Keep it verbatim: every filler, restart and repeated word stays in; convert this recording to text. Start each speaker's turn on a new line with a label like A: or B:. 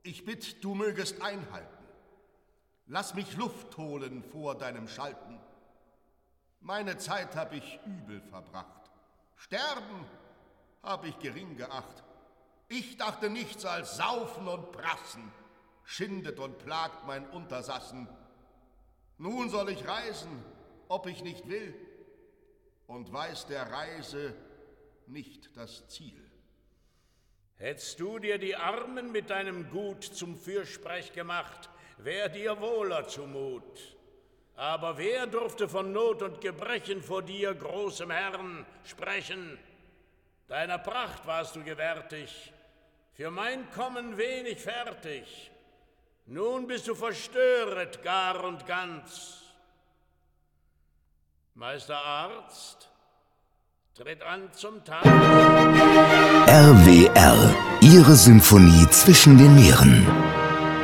A: Ich bitt, du mögest einhalten. Lass mich Luft holen vor deinem Schalten. Meine Zeit hab ich übel verbracht. Sterben hab ich gering geacht. Ich dachte nichts als Saufen und Prassen, schindet und plagt mein Untersassen. Nun soll ich reisen, ob ich nicht will, und weiß der Reise nicht das Ziel.
B: Hättst du dir die Armen mit deinem Gut zum Fürsprech gemacht, wär dir wohler zumut. Aber wer durfte von Not und Gebrechen vor dir, großem Herrn, sprechen? Deiner Pracht warst du gewärtig, für mein Kommen wenig fertig. Nun bist du verstöret gar und ganz. Meister Arzt, tritt an zum Tag.
C: R W R, Ihre Symphonie zwischen den Meeren.